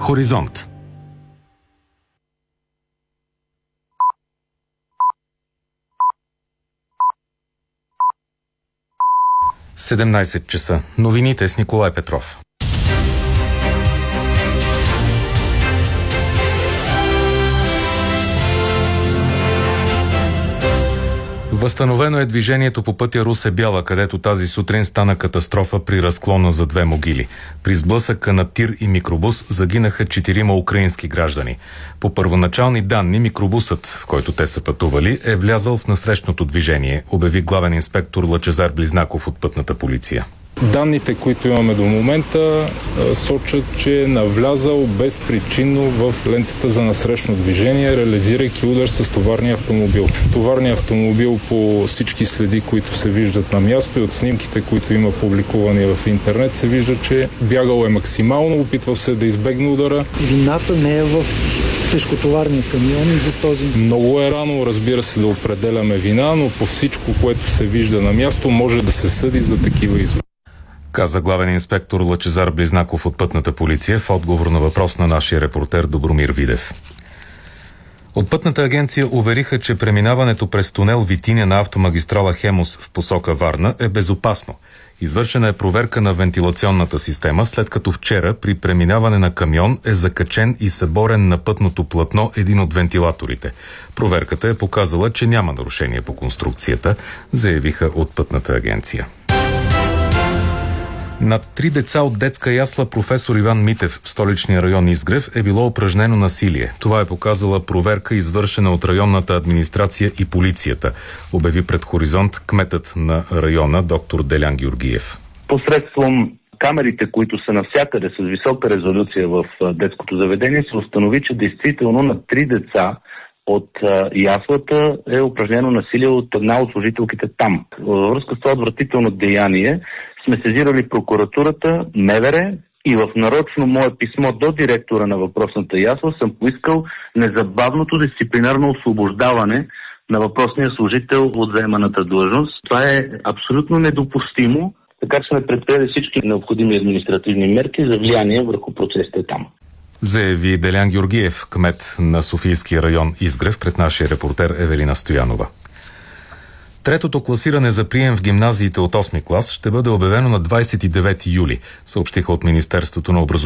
Хоризонт. – 17 часа. Новините с Николай Петров. Възстановено е движението по пътя Русе-Бяла, където тази сутрин стана катастрофа при разклона за две могили. При сблъсъка на тир и микробус загинаха 4 украински граждани. По първоначални данни, микробусът, в който те са пътували, е влязъл в насрещното движение, обяви главен инспектор Лъчезар Близнаков от пътната полиция. Данните, които имаме до момента, сочат, че е навлязал безпричинно в лентата за насрещно движение, реализирайки удар с товарния автомобил. Товарният автомобил, по всички следи, които се виждат на място и от снимките, които има публикувани в интернет, се вижда, че бягал е максимално, опитвал се да избегне удара. Вината не е в тежкотоварни камиони за този... Много е рано, разбира се, да определяме вина, но по всичко, което се вижда на място, може да се съди за такива изводи, каза главен инспектор Лъчезар Близнаков от пътната полиция в отговор на въпрос на нашия репортер Добромир Видев. От пътната агенция увериха, че преминаването през тунел Витиня на автомагистрала Хемус в посока Варна е безопасно. Извършена е проверка на вентилационната система, след като вчера при преминаване на камион е закачен и съборен на пътното платно един от вентилаторите. Проверката е показала, че няма нарушение по конструкцията, заявиха от пътната агенция. Над 3 деца от детска ясла професор Иван Митев в столичния район Изгрев е било упражнено насилие. Това е показала проверка, извършена от районната администрация и полицията, обяви пред Хоризонт кметът на района доктор Делян Георгиев. Посредством камерите, които са навсякъде с висока резолюция в детското заведение, се установи, че действително на 3 деца от яслата е упражнено насилие от една от служителките там. Във връзка с това отвратително деяние сме сезирали прокуратурата, МВР и в нарочно мое писмо до директора на въпросната ясла съм поискал незабавното дисциплинарно освобождаване на въпросния служител от заеманата длъжност. Това е абсолютно недопустимо, така че сме предприели всички необходими административни мерки за влияние върху процесите там, заяви Делян Георгиев, кмет на Софийския район Изгрев, пред нашия репортер Евелина Стоянова. Третото класиране за прием в гимназиите от 8 клас ще бъде обявено на 29 юли, съобщиха от Министерството на образованието